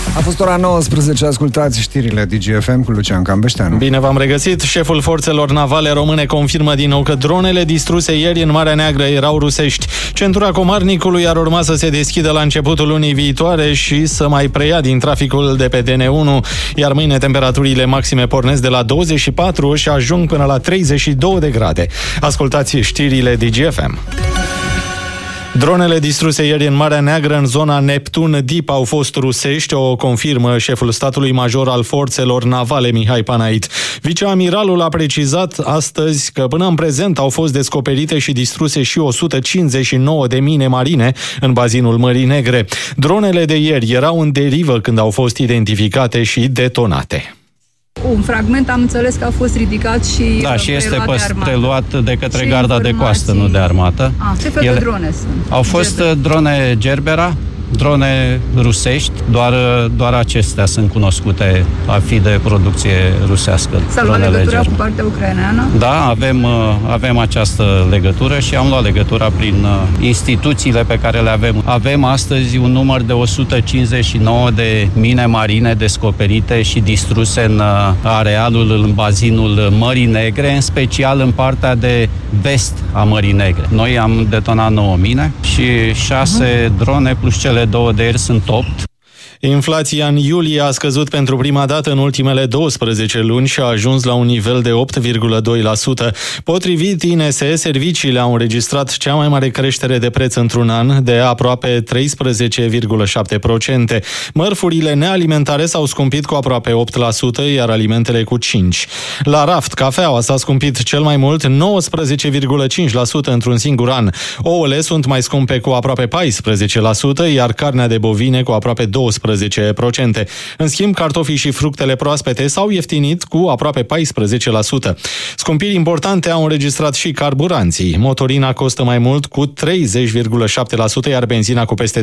A fost ora 19, ascultați știrile DGFM cu Lucian Cambeșteanu. Bine v-am regăsit. Șeful forțelor navale române confirmă din nou că dronele distruse ieri în Marea Neagră erau rusești. Centura Comarnicului ar urma să se deschidă la începutul lunii viitoare și să mai preia din traficul de pe DN1, iar mâine temperaturile maxime pornesc de la 24 și ajung până la 32 de grade. Ascultați știrile DGFM. Dronele distruse ieri în Marea Neagră, în zona Neptun Deep, au fost rusești, o confirmă șeful statului major al forțelor navale, Mihai Panait. Viceamiralul a precizat astăzi că până în prezent au fost descoperite și distruse și 159 de mine marine în bazinul Mării Negre. Dronele de ieri erau în derivă când au fost identificate și detonate. Un fragment am înțeles că a fost ridicat și da, și este preluat de către Garda de Coastă, nu de armată. Ce fel de drone sunt? Au fost drone Gerbera, drone rusești, doar acestea sunt cunoscute a fi de producție rusească. S-a luat legătura cu partea ucraineană? Da, avem această legătură și am luat legătura prin instituțiile pe care le avem. Avem astăzi un număr de 159 de mine marine descoperite și distruse în arealul, în bazinul Mării Negre, în special în partea de vest a Mării Negre. Noi am detonat 9 mine și 6 drone plus cele 2 de ieri sunt 8. Inflația în iulie a scăzut pentru prima dată în ultimele 12 luni și a ajuns la un nivel de 8,2%. Potrivit INS, serviciile au înregistrat cea mai mare creștere de preț într-un an, de aproape 13,7%. Mărfurile nealimentare s-au scumpit cu aproape 8%, iar alimentele cu 5%. La raft, cafeaua s-a scumpit cel mai mult, 19,5% într-un singur an. Ouăle sunt mai scumpe cu aproape 14%, iar carnea de bovine cu aproape 12%. În schimb, cartofii și fructele proaspete s-au ieftinit cu aproape 14%. Scumpiri importante au înregistrat și carburanții. Motorina costă mai mult cu 30,7%, iar benzina cu peste 23%.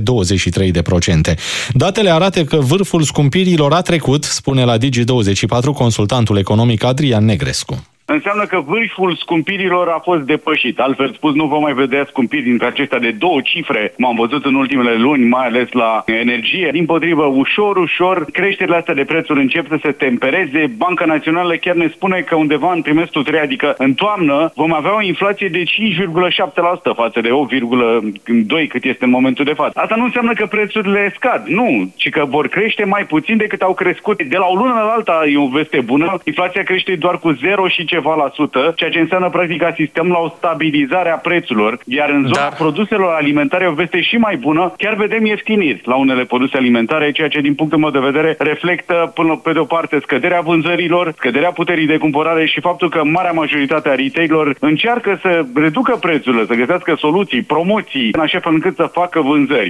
Datele arată că vârful scumpirilor a trecut, spune la Digi24 consultantul economic Adrian Negrescu. Înseamnă că vârful scumpirilor a fost depășit. Altfel spus, nu vom mai vedea scumpiri dintre acestea de 2 cifre. M-am văzut în ultimele luni, mai ales la energie. Dimpotrivă, ușor, creșterile astea de prețuri încep să se tempereze. Banca Națională chiar ne spune că undeva în trimestrul 3, adică în toamnă, vom avea o inflație de 5,7% față de 8,2% cât este în momentul de față. Asta nu înseamnă că prețurile scad, nu, ci că vor crește mai puțin decât au crescut. De la o lună la alta e o veste bună. Inflația crește doar cu 0 și ceva la sută, ceea ce înseamnă practic asistăm la o stabilizare a prețurilor, iar în zona produselor alimentare o veste și mai bună, chiar vedem ieftiniri la unele produse alimentare, ceea ce din punctul meu de vedere reflectă până pe de o parte scăderea vânzărilor, scăderea puterii de cumpărare și faptul că marea majoritate a retailerilor încearcă să reducă prețurile, să găsească soluții, promoții, în așa fel încât să facă vânzări.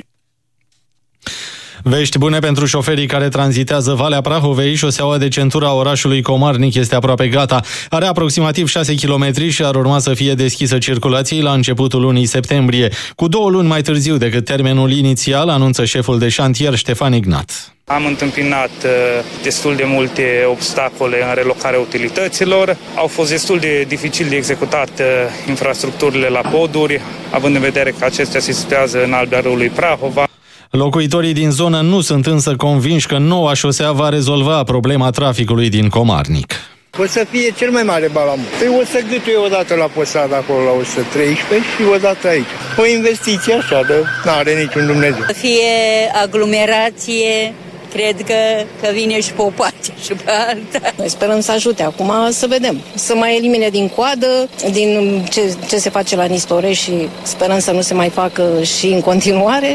Vești bune pentru șoferii care tranzitează Valea Prahovei. Șoseaua de centura orașului Comarnic este aproape gata. Are aproximativ 6 km și ar urma să fie deschisă circulației la începutul lunii septembrie, cu 2 luni mai târziu decât termenul inițial, anunță șeful de șantier Ștefan Ignat. Am întâmpinat destul de multe obstacole în relocarea utilităților. Au fost destul de dificil de executat infrastructurile la poduri, având în vedere că acestea se situează în albia râului Prahova. Locuitorii din zonă nu sunt însă convinși că noua șosea va rezolva problema traficului din Comarnic. O să fie cel mai mare balamut. Păi o să gâtuie odată la Posada, acolo la 113 și odată aici. O investiție așa, de n-are niciun Dumnezeu. Să fie aglomerație, cred că vine și pe o parte și pe alta. Noi sperăm să ajute. Acum să vedem. Să mai elimine din coadă, din ce se face la Nistore și sperăm să nu se mai facă și în continuare.